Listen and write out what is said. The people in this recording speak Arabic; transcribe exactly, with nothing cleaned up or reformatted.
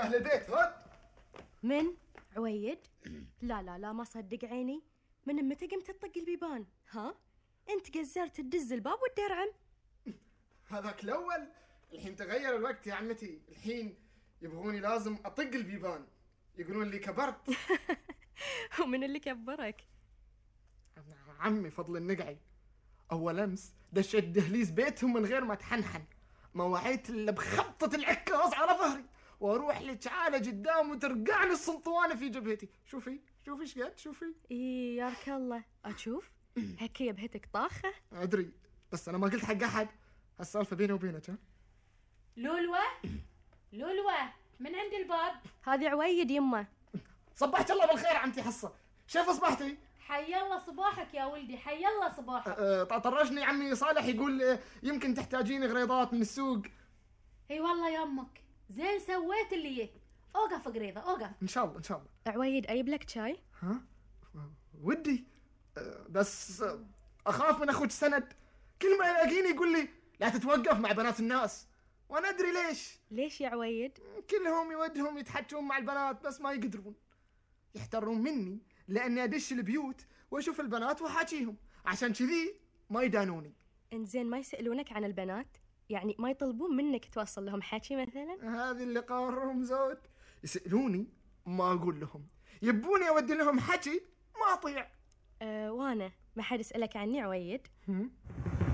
أهل البيت هد. من؟ عويد؟ لا لا لا ما صدق عيني، من متى قمت تطق البيبان؟ ها؟ انت قزرت تدز الباب والدرعم. هذاك الأول، الحين تغير الوقت يا عمتي، الحين يبغوني لازم أطق البيبان، يقولون لي كبرت. ومن اللي كبرك؟ عمي فضل النقعي. أول أمس دشيت دهليز بيتهم من غير ما تحنحن، ما وعيت إلا بخبطة العكاز على ظهري، وأروح لتعالى قدام وترقعني السلطوانة في جبهتي. شوفي شوفي ايش قد شوفي. إيه يارك الله، أشوف هكي بهتك طاخة. أدري، بس أنا ما قلت حق أحد، هالسالفة بيني وبينك. ها لولوة لولوة من عند الباب. هذه عويد يمه. صبحت الله بالخير عمتي حصة، كيف أصبحتي؟ حي الله صباحك يا ولدي، حي الله صباحك. أه طرشني عمي صالح يقول أه يمكن تحتاجين غريضات من السوق. اي والله يا امك، زين سويت اللي يه. اوقف غريضة اوقف. ان شاء الله ان شاء الله. عويد اجيب لك شاي؟ ها ودي أه بس أه اخاف من اخوك سند، كل ما يلاقيني يقول لي لا تتوقف مع بنات الناس، وانا ادري ليش. ليش يا عويد؟ كلهم يودهم يتحجون مع البنات بس ما يقدرون، يحترون مني لاني ادش البيوت واشوف البنات واحاكيهم، عشان كذي ما يدانوني. انزين ما يسألونك عن البنات؟ يعني ما يطلبون منك توصل لهم حكي مثلا؟ هذه اللي قارهم زود، يسألوني ما اقول لهم، يبوني اودي لهم حكي ما اطيع. أه وانا ما حد يسألك عني عويد؟ هم؟